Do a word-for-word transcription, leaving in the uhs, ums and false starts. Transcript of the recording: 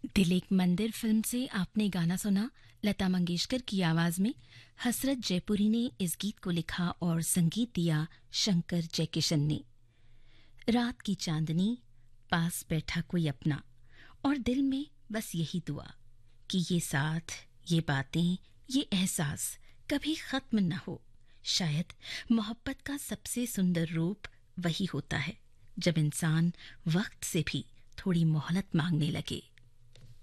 दिल एक मंदिर फिल्म से आपने गाना सुना। लता मंगेशकर की आवाज में हसरत जयपुरी ने इस गीत को लिखा और संगीत दिया शंकर जयकिशन ने। रात की चांदनी, पास बैठा कोई अपना, और दिल में बस यही दुआ कि ये साथ, ये बातें, ये एहसास कभी खत्म न हो। शायद मोहब्बत का सबसे सुंदर रूप वही होता है जब इंसान वक्त से भी थोड़ी मोहलत मांगने लगे।